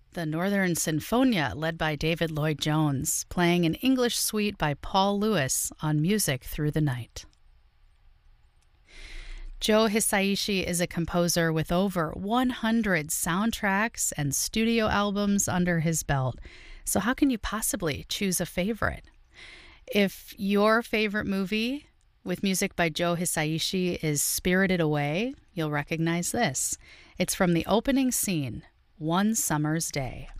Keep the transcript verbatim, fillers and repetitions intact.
the Northern Sinfonia, led by David Lloyd Jones, playing an English suite by Paul Lewis on Music Through the Night. Joe Hisaishi is a composer with over one hundred soundtracks and studio albums under his belt. So how can you possibly choose a favorite? If your favorite movie with music by Joe Hisaishi is Spirited Away, you'll recognize this. It's from the opening scene, One Summer's Day.